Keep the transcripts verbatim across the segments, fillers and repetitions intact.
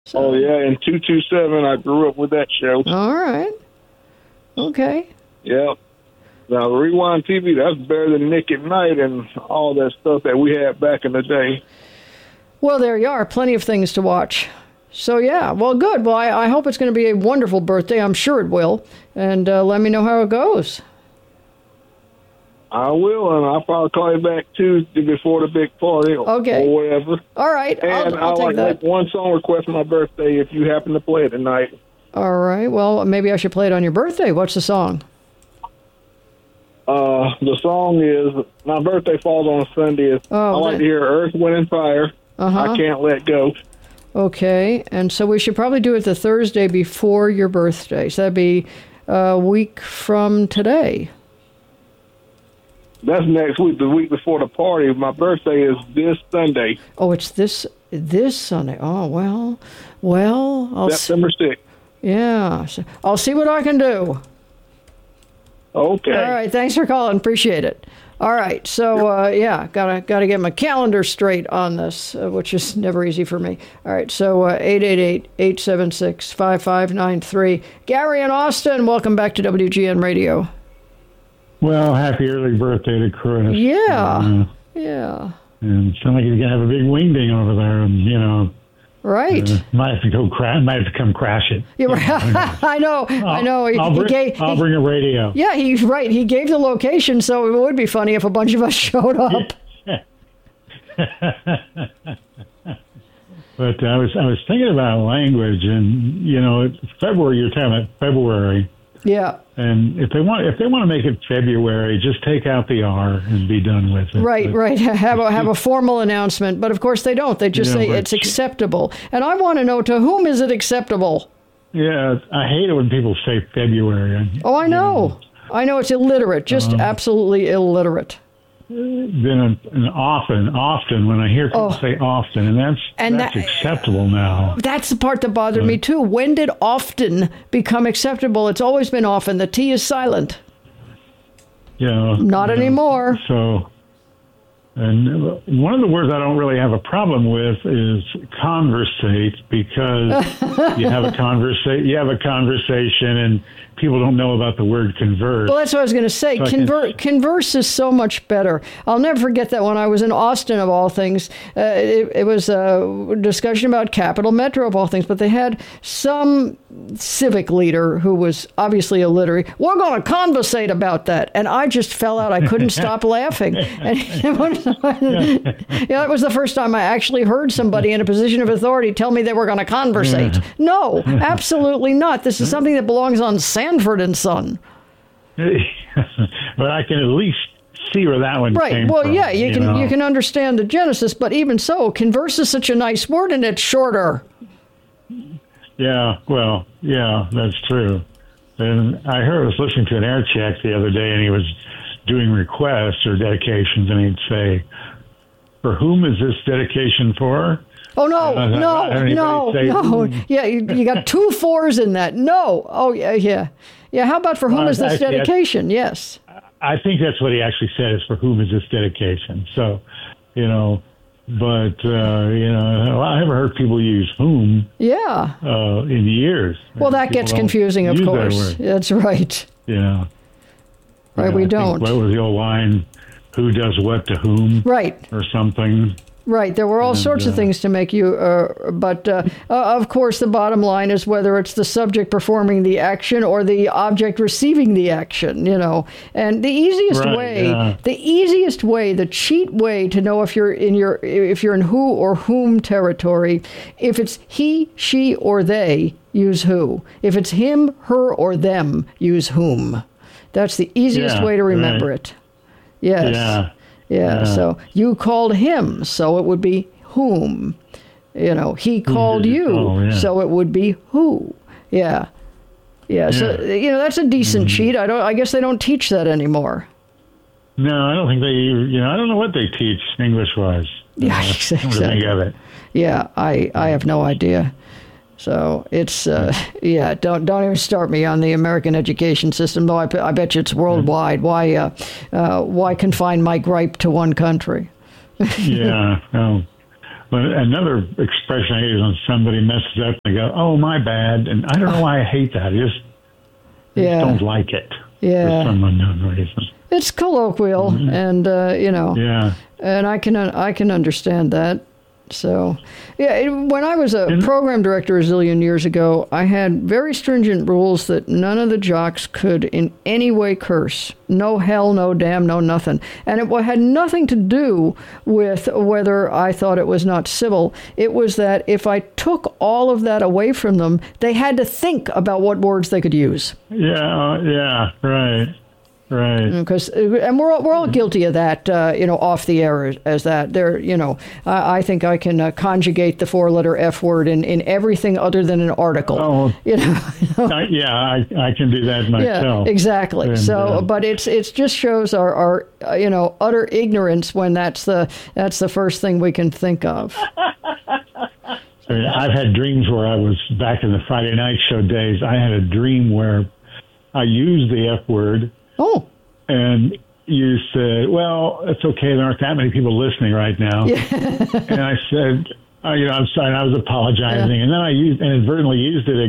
So. Oh, yeah, and two two seven, I grew up with that show. All right. Okay. Yep. Now, Rewind T V, that's better than Nick at Night and all that stuff that we had back in the day. Well, there you are. Plenty of things to watch. So, yeah. Well, good. Well, I, I hope it's going to be a wonderful birthday. I'm sure it will. And uh, let me know how it goes. I will, and I'll probably call you back Tuesday before the big party okay. or whatever. All right. And I'll, I'll take like that. Make one song request for my birthday if you happen to play it tonight. All right. Well, maybe I should play it on your birthday. What's the song? Uh, the song is, my birthday falls on a Sunday. Is, oh, I like that... to hear Earth, Wind, and Fire. Uh-huh. I Can't Let Go. Okay. And so we should probably do it the Thursday before your birthday. So that'd be a week from today. That's next week, the week before the party. My birthday is this Sunday. Oh, it's this this Sunday. Oh, well, well. I'll September sixth. Yeah. I'll see what I can do. Okay. All right. Thanks for calling. Appreciate it. All right. So, uh, yeah, gotta gotta get my calendar straight on this, uh, which is never easy for me. All right. So, uh, eight eight eight, eight seven six, five five nine three. Gary in Austin, welcome back to W G N Radio. Well, happy early birthday to Chris. Yeah. Uh, yeah. And it sounds like he's going to have a big wingding over there, and, you know. Right. Uh, might have to go crash. Might have to come crash it. You're right. I know. I'll, I know. He, I'll, bring, he gave, I'll he, bring a radio. Yeah, he's right. He gave the location, so it would be funny if a bunch of us showed up. But I was I was thinking about language, and you know, February. You're talking about February. Yeah. And if they want, if they want to make it February, just take out the R and be done with it. Right, but, right. Have a have a formal announcement, but of course they don't. They just you know, say it's acceptable. And I want to know, to whom is it acceptable? Yeah, I hate it when people say February. Oh, I know. know. I know it's illiterate, just um, absolutely illiterate. Then an often, often when I hear people oh. say often, and that's and that's that, acceptable now. That's the part that bothered but, me too. When did often become acceptable? It's always been often. The T is silent. Yeah. Not you anymore. Know, so, and one of the words I don't really have a problem with is conversate, because you have a conversa- you have a conversation and people don't know about the word converse. Well, that's what I was going to say. So Conver- converse is so much better. I'll never forget that when I was in Austin, of all things. Uh, it, it was a discussion about Capital Metro, of all things, but they had some civic leader who was obviously illiterate. We're going to conversate about that. And I just fell out. I couldn't stop laughing. And it was, you know, it was the first time I actually heard somebody in a position of authority tell me they were going to conversate. Yeah. No, absolutely not. This is something that belongs on Sanford and Son. But I can at least see where that one right. came well, from. yeah, you, you can know? you can understand the genesis, but even so, converse is such a nice word, and it's shorter. Yeah, well, yeah, that's true. And I heard I was listening to an air check the other day, and he was doing requests or dedications, and he'd say, "For whom is this dedication for?" Oh, no, uh, no, no, say, no. Yeah, you, you got two fours in that. No. Oh, yeah, yeah. Yeah, how about for whom uh, is this actually, dedication? I, yes. I think that's what he actually said, is for whom is this dedication. So, you know, but, uh, you know, I haven't heard people use whom yeah. uh, in years. Well, that gets confusing, of course. That that's right. Yeah. Right, yeah, we I don't. Think, what was the old line? Who does what to whom? Right. Or something. Right. There were all and, sorts of uh, things to make you, uh, but uh, uh, of course the bottom line is whether it's the subject performing the action or the object receiving the action, you know. And the easiest right, way, yeah. the easiest way, the cheat way to know if you're in your, if you're in who or whom territory, if it's he, she, or they, use who. If it's him, her, or them, use whom. That's the easiest yeah, way to remember right. it. Yes. Yeah. Yeah, yeah, so you called him, so it would be whom. You know, he called you, oh, yeah. so it would be who. Yeah. Yeah, yeah. So, you know, that's a decent mm-hmm. cheat. I don't. I guess they don't teach that anymore. No, I don't think they, you know, I don't know what they teach English-wise. Yeah, uh, exactly. Think of it. Yeah, I, I have no idea. So it's, uh, yeah, don't don't even start me on the American education system, though I, I bet you it's worldwide. Why uh, uh, why confine my gripe to one country? yeah. Um, But another expression I use when somebody messes up, they go, "Oh, my bad," and I don't know why I hate that. I just, I Yeah. just don't like it Yeah. for some unknown reason. It's colloquial, Mhm. and uh, you know, Yeah. and I can I can understand that. So, yeah, it, when I was a Mhm. program director a zillion years ago, I had very stringent rules that none of the jocks could in any way curse. No hell, no damn, no nothing. And it wa- had nothing to do with whether I thought it was not civil. It was that if I took all of that away from them, they had to think about what words they could use. Yeah. Uh, yeah. Right. Right. Because and we're all, we're all guilty of that, uh, you know, off the air as, as that. There, you know, I, I think I can uh, conjugate the four-letter F word in, in everything other than an article. Oh, you know. I, yeah, I, I can do that myself. Yeah, exactly. And, so, uh, but it's it's just shows our, our uh, you know, utter ignorance when that's the that's the first thing we can think of. I mean, I've had dreams where I was back in the Friday night show days. I had a dream where I used the F word. Oh. And you said, "Well, it's okay. There aren't that many people listening right now." Yeah. And I said, uh, "You know, I'm sorry." I was apologizing, yeah. And then I used inadvertently used it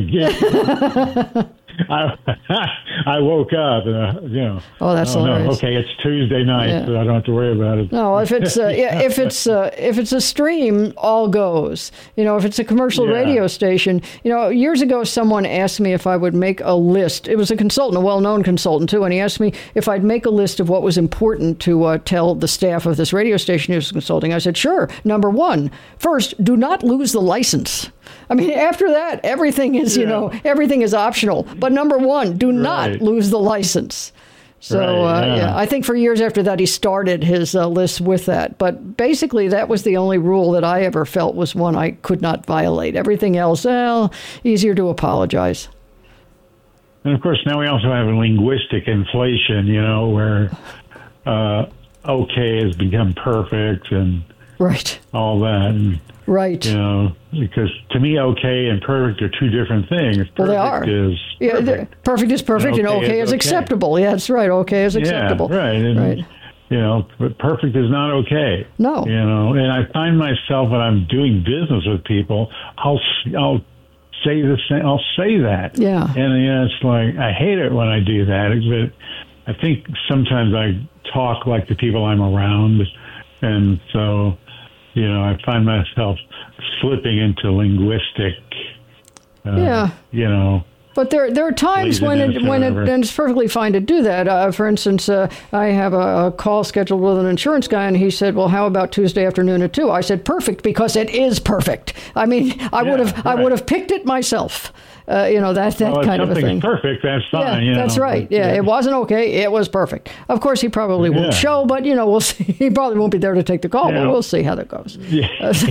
again. I I woke up and uh, you know. Oh, that's oh, hilarious. No, okay, it's Tuesday night, Yeah. so I don't have to worry about it. No, if it's uh, yeah, if it's uh, if it's a stream, all goes. You know, if it's a commercial Yeah. radio station. You know, years ago, someone asked me if I would make a list. It was a consultant, a well-known consultant too, and he asked me if I'd make a list of what was important to uh, tell the staff of this radio station he was consulting. I said, sure. Number one, first, do not lose the license. I mean, after that, everything is, you Yeah. know, everything is optional. But number one, do not Right. lose the license. So, Right, uh, yeah. yeah, I think for years after that, he started his uh, list with that. But basically, that was the only rule that I ever felt was one I could not violate. Everything else, well, easier to apologize. And of course, now we also have a linguistic inflation, you know, where uh, okay has become perfect and Right, all that. And, right. you know, because to me, okay and perfect are two different things. Perfect Well, they are. is Yeah, the- perfect. perfect is perfect, and And okay, okay is is okay. acceptable. Yeah, that's right. Okay is acceptable. Yeah, right. And, Right. you know, but perfect is not okay. No. You know, and I find myself when I'm doing business with people, I'll I'll say the same. I'll say that. Yeah. And you know, it's like I hate it when I do that. But I think sometimes I talk like the people I'm around, and so you know, I find myself slipping into linguistic. Uh, Yeah. You know. But there, there are times when it, Laziness or when it, whatever. and it's perfectly fine to do that. Uh, for instance, uh, I have a, a call scheduled with an insurance guy, and he said, "Well, how about Tuesday afternoon at two?" I said, "Perfect," because it is perfect. I mean, I Yeah, would have, I right. would have picked it myself. Uh, you know, that that Well, if kind of a something's thing. perfect, that's fine. Yeah, you know, that's right. but, Yeah, it wasn't okay. It was perfect. Of course, he probably Yeah. won't show, but you know, we'll see. He probably won't be there to take the call, Yeah. but we'll see how that goes. Yeah.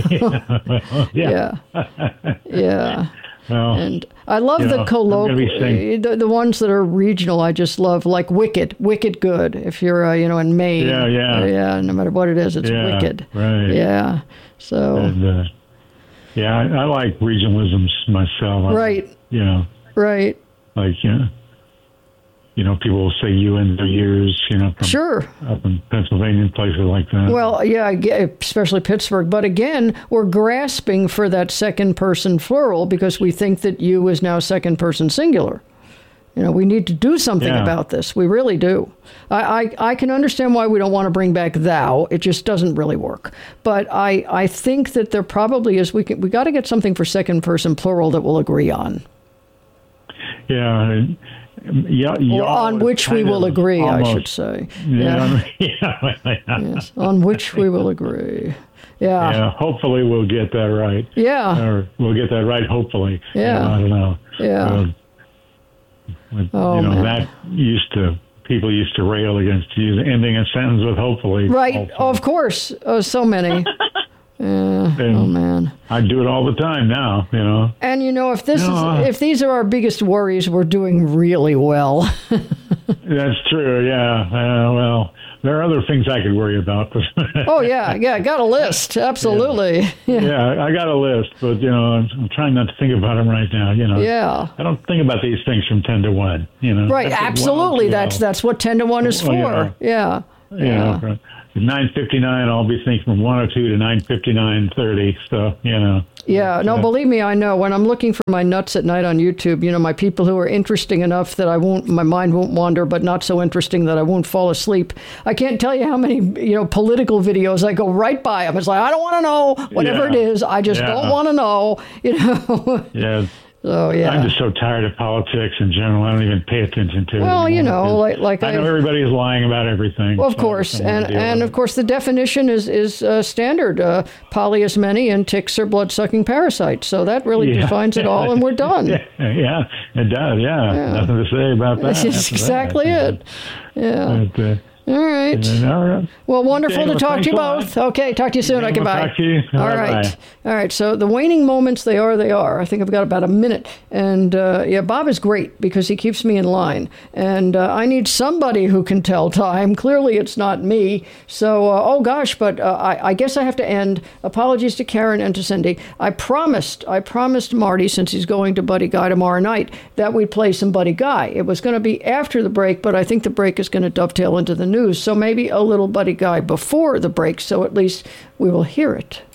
Yeah, yeah. Well, And I love You the know, I'm gonna be colloquial, saying- the, the ones that are regional. I just love, like Wicked, Wicked Good. If you're, uh, you know, in Maine, Yeah, yeah. uh, yeah. No matter what it is, it's Yeah, Wicked. right. Yeah. So and, uh, yeah, I, I like regionalisms myself. I- Right. You know, right, like you know, you know, people will say "you" in their ears. You know, from sure. up in Pennsylvania and places like that. Well, yeah, I get- especially Pittsburgh. But again, we're grasping for that second person plural because we think that you is now second person singular. You know, we need to do something Yeah. about this. We really do. I, I, I can understand why we don't want to bring back thou. It just doesn't really work. But I, I think that there probably is. We can, we got to get something for second person plural that we'll agree on. yeah, and, yeah, Or y'all on is which we kind will of agree, I almost- should say. Yeah, yeah, yeah. Yes, on which we will agree. Yeah. Yeah, hopefully we'll get that right. Yeah. Or we'll get that right, hopefully. Yeah. You know, I don't know. Yeah. Uh, but, Oh, you know, man. that used to, people used to rail against using, ending a sentence with hopefully. Right. also. Of course. Oh, so many. Yeah. And Oh, man. I do it all the time now, you know. And, you know, if this No. is, if these are our biggest worries, we're doing really well. That's true, yeah. Uh, well, there are other things I could worry about. But Oh, yeah. Yeah. Got a list. Absolutely. Yeah. yeah, I got a list, but, you know, I'm, I'm trying not to think about them right now, you know. Yeah. I don't think about these things from ten to one, you know. Right. That's a Absolutely. wild That's scale. that's what ten to one is Well, for. you know. Yeah. You know, at nine fifty-nine, I'll be thinking from one oh two to nine fifty-nine thirty. So, you know. Yeah, no, believe me, I know. When I'm looking for my nuts at night on YouTube, you know, my people who are interesting enough that I won't, my mind won't wander, but not so interesting that I won't fall asleep. I can't tell you how many, you know, political videos I go right by them. It's like, I don't want to know whatever yeah. it is. I just yeah. don't want to know, you know. Yeah. So, yeah. I'm just so tired of politics in general. I don't even pay attention to it. Well, you know, like like I know I, everybody's lying about everything. Well, of so course, and and of course the definition is is uh, standard. Uh, poly is many, and ticks are blood sucking parasites. So that really yeah. defines it all, and we're done. yeah, yeah, it does. Yeah. yeah, nothing to say about that. That's exactly that. it. Yeah. But, uh, All right. All right. Well, wonderful okay, to well, talk to you both. Lot. Okay, talk to you soon. Okay, okay, we'll bye. Talk to you. All, All right. right. All right. So the waning moments, they are, they are. I think I've got about a minute. And uh, yeah, Bob is great because he keeps me in line. And uh, I need somebody who can tell time. Clearly, it's not me. So, uh, oh gosh, but uh, I, I guess I have to end. Apologies to Karen and to Cindy. I promised, I promised Marty, since he's going to Buddy Guy tomorrow night, that we'd play some Buddy Guy. It was going to be after the break, but I think the break is going to dovetail into the news. So maybe a little Buddy Guy before the break, so at least we will hear it.